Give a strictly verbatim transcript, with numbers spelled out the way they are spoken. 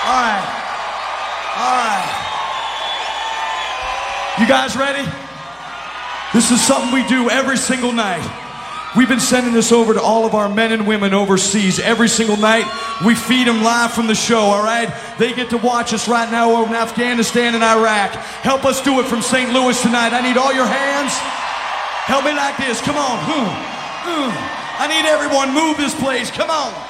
All right. All right. You guys ready? This is something we do every single night. We've been sending this over to all of our men and women overseas every single night. We feed them live from the show, all right? They get to watch us right now over in Afghanistan and Iraq. Help us do it from Saint Louis tonight. I need all your hands. Help me like this. Come on. I need everyone. Move this place. Come on.